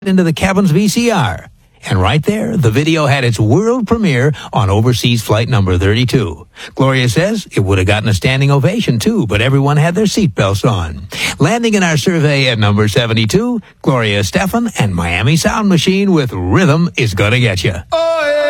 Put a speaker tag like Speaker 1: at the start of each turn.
Speaker 1: into the cabin's VCR. And right there, the video had its world premiere on overseas flight number 32. Gloria says it would have gotten a standing ovation too, but everyone had their seatbelts on. Landing in our survey at number 72, Gloria Estefan and Miami Sound Machine with Rhythm Is Gonna Get Ya.
Speaker 2: Oh, yeah.